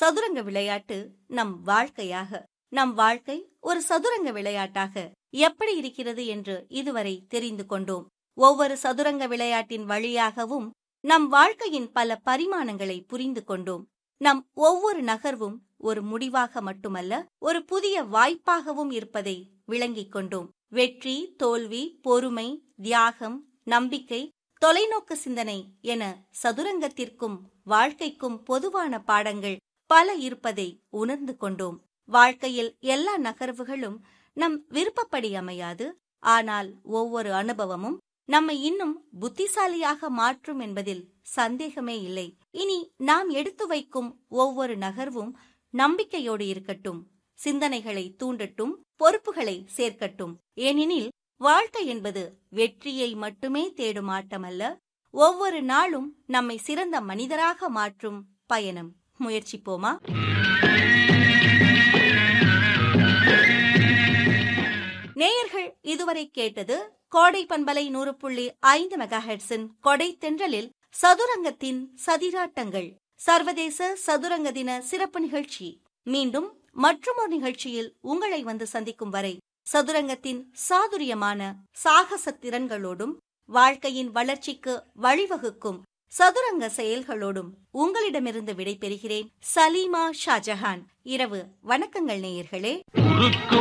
சதுரங்க விளையாட்டு நம் வாழ்க்கையாக, நம் வாழ்க்கை ஒரு சதுரங்க விளையாட்டாக எப்படி இருக்கிறது என்று இதுவரை தெரிந்து கொண்டோம். ஒவ்வொரு சதுரங்க விளையாட்டின் வழியாகவும் நம் வாழ்க்கையின் பல பரிமாணங்களை புரிந்து கொண்டோம். நம் ஒவ்வொரு நகர்வும் ஒரு முடிவாக மட்டுமல்ல, ஒரு புதிய வாய்ப்பாகவும் இருப்பதை விளங்கிக் கொண்டோம். வெற்றி, தோல்வி, பொறுமை, தியாகம், நம்பிக்கை, தொலைநோக்கு சிந்தனை என சதுரங்கத்திற்கும் வாழ்க்கைக்கும் பொதுவான பாடங்கள் பல இருப்பதை உணர்ந்து கொண்டோம். வாழ்க்கையில் எல்லா நகர்வுகளும் நம் விருப்பப்படி அமையாது. ஆனால் ஒவ்வொரு அனுபவமும் நம்மை இன்னும் புத்திசாலியாக மாற்றும் என்பதில் சந்தேகமே இல்லை. இனி நாம் எடுத்து வைக்கும் ஒவ்வொரு நகர்வும் நம்பிக்கையோடு இருக்கட்டும், சிந்தனைகளை தூண்டட்டும், பொறுப்புகளை சேர்க்கட்டும். ஏனெனில் வாழ்க்கை என்பது வெற்றியை மட்டுமே தேடும் ஆட்டமல்ல, ஒவ்வொரு நாளும் நம்மை சிறந்த மனிதராக மாற்றும் பயணம். முயற்சிப்போமா? நேயர்கள் இதுவரை கேட்டது கோடை பண்பலை 100.5 மெகாஹெர்ட்ஸின் கொடை தென்றலில் சதுரங்கத்தின் சதிராட்டங்கள் சர்வதேச சதுரங்க தின சிறப்பு நிகழ்ச்சி. மீண்டும் மற்றுமொரு நிகழ்ச்சியில் உங்களை வந்து சந்திக்கும் வரை சதுரங்கத்தின் சாதுரியமான சாகச திறன்களோடும் வாழ்க்கையின் வளர்ச்சிக்கு வழிவகுக்கும் சதுரங்க செயல்களோடும் உங்களிடமிருந்து விடைபெறுகிறேன். சலீமா ஷாஜஹான். இரவு வணக்கங்கள் நேயர்களே.